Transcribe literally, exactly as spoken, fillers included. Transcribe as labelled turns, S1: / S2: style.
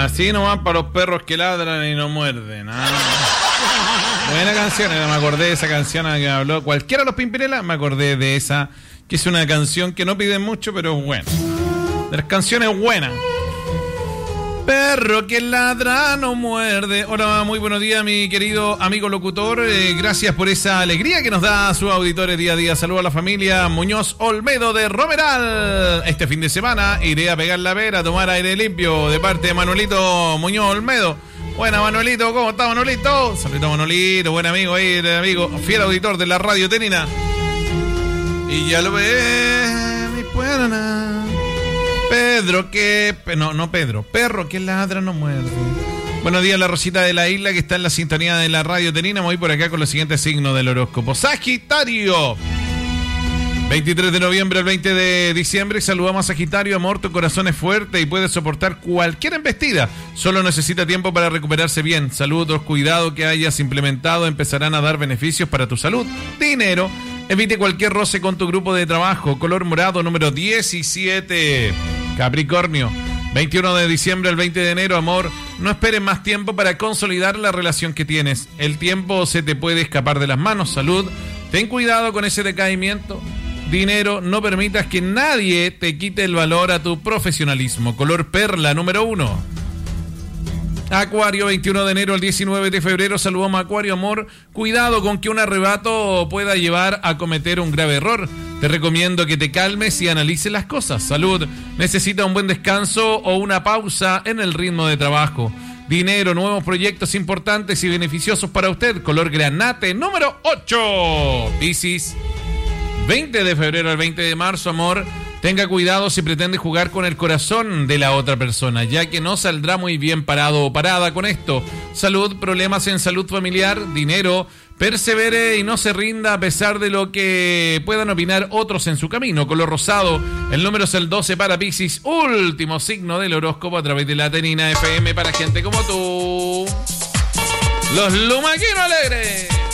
S1: Así nomás para los perros que ladran y no muerden. Ah. Buena canción, me acordé de esa canción a la que me habló cualquiera de los Pimpinela, me acordé de esa, que es una canción que no pide mucho, pero es buena. De las canciones buenas. Perro que ladra no muerde. Hola, muy buenos días, mi querido amigo locutor. Eh, gracias por esa alegría que nos da a sus auditores día a día. Saludos a la familia Muñoz Olmedo de Romeral. Este fin de semana iré a pegar la vera, a tomar aire limpio de parte de Manuelito Muñoz Olmedo. Buena, Manuelito, ¿cómo está, Manuelito? Saludos a Manuelito, buen amigo ahí, amigo, fiel auditor de la radio Tenina. Y ya lo ve, mi puebla. Pedro, que... No, no Pedro. Perro que ladra no muerde. Buenos días, la Rosita de la Isla, que está en la sintonía de la radio Tenina. Voy por acá con los siguientes signos del horóscopo. Sagitario. veintitrés de noviembre al veinte de diciembre. Saludamos a Sagitario. Amor, tu corazón es fuerte y puede soportar cualquier embestida. Solo necesita tiempo para recuperarse bien. Saludos, cuidado que hayas implementado empezarán a dar beneficios para tu salud. Dinero. Evite cualquier roce con tu grupo de trabajo. Color morado número diecisiete. Capricornio, veintiuno de diciembre al veinte de enero, amor, no esperes más tiempo para consolidar la relación que tienes. El tiempo se te puede escapar de las manos. Salud, ten cuidado con ese decaimiento. Dinero, no permitas que nadie te quite el valor a tu profesionalismo. Color perla número uno. Acuario, veintiuno de enero al diecinueve de febrero, saludamos a Acuario, amor, cuidado con que un arrebato pueda llevar a cometer un grave error. Te recomiendo que te calmes y analices las cosas. Salud, necesita un buen descanso o una pausa en el ritmo de trabajo. Dinero, nuevos proyectos importantes y beneficiosos para usted. Color granate número ocho. Piscis, veinte de febrero al veinte de marzo, amor, tenga cuidado si pretende jugar con el corazón de la otra persona, ya que no saldrá muy bien parado o parada con esto. Salud, problemas en salud familiar. Dinero, persevere y no se rinda a pesar de lo que puedan opinar otros en su camino. Color rosado, el número es el doce para Piscis, último signo del horóscopo a través de la Tenina F M para gente como tú. Los Lumaquinos Alegres.